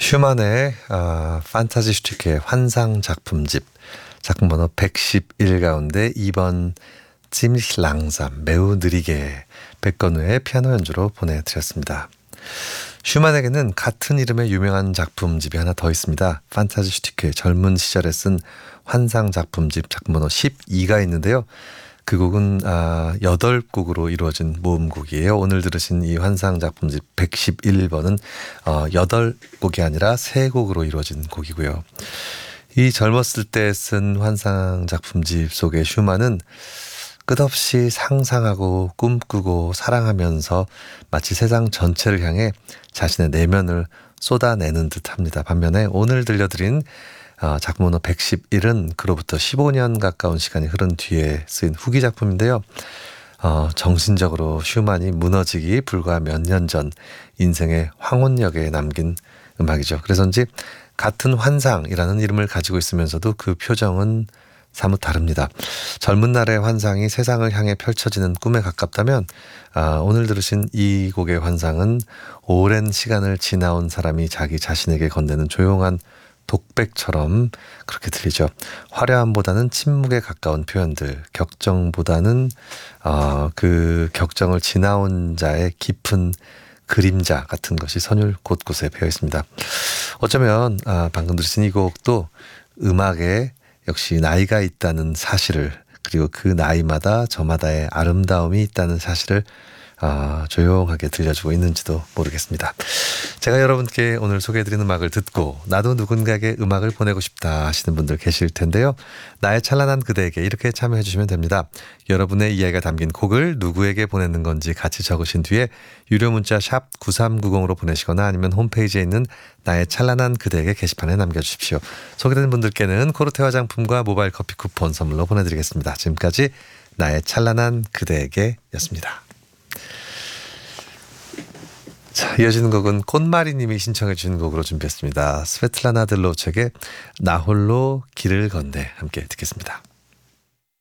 슈만의 판타지 슈티크의 환상 작품집 작품 번호 111 가운데 2번 ziemlich langsam 매우 느리게 백건우의 피아노 연주로 보내드렸습니다. 슈만에게는 같은 이름의 유명한 작품집이 하나 더 있습니다. 판타지 슈티크의 젊은 시절에 쓴 환상 작품집 작품 번호 12가 있는데요. 그 곡은 8곡으로 이루어진 모음곡이에요. 오늘 들으신 이 환상 작품집 111번은 8곡이 아니라 3곡으로 이루어진 곡이고요. 이 젊었을 때 쓴 환상 작품집 속의 슈만은 끝없이 상상하고 꿈꾸고 사랑하면서 마치 세상 전체를 향해 자신의 내면을 쏟아내는 듯합니다. 반면에 오늘 들려드린 작품 번호 111은 그로부터 15년 가까운 시간이 흐른 뒤에 쓰인 후기 작품인데요. 정신적으로 슈만이 무너지기 불과 몇 년 전 인생의 황혼역에 남긴 음악이죠. 그래서인지 같은 환상이라는 이름을 가지고 있으면서도 그 표정은 사뭇 다릅니다. 젊은 날의 환상이 세상을 향해 펼쳐지는 꿈에 가깝다면 오늘 들으신 이 곡의 환상은 오랜 시간을 지나온 사람이 자기 자신에게 건네는 조용한 독백처럼 그렇게 들리죠. 화려함보다는 침묵에 가까운 표현들, 격정보다는 그 격정을 지나온 자의 깊은 그림자 같은 것이 선율 곳곳에 배어 있습니다. 어쩌면 방금 들으신 이 곡도 음악에 역시 나이가 있다는 사실을, 그리고 그 나이마다 저마다의 아름다움이 있다는 사실을 조용하게 들려주고 있는지도 모르겠습니다. 제가 여러분께 오늘 소개해드린 음악을 듣고 나도 누군가에게 음악을 보내고 싶다 하시는 분들 계실 텐데요. 나의 찬란한 그대에게 이렇게 참여해 주시면 됩니다. 여러분의 이야기가 담긴 곡을 누구에게 보내는 건지 같이 적으신 뒤에 유료 문자 샵 9390으로 보내시거나 아니면 홈페이지에 있는 나의 찬란한 그대에게 게시판에 남겨주십시오. 소개된 분들께는 코르테 화장품과 모바일 커피 쿠폰 선물로 보내드리겠습니다. 지금까지 나의 찬란한 그대에게 였습니다. 자, 이어지는 곡은 꽃마리님이 신청해 주신 곡으로 준비했습니다. 스베틀라나 들로첵의 나 홀로 길을 건네 함께 듣겠습니다.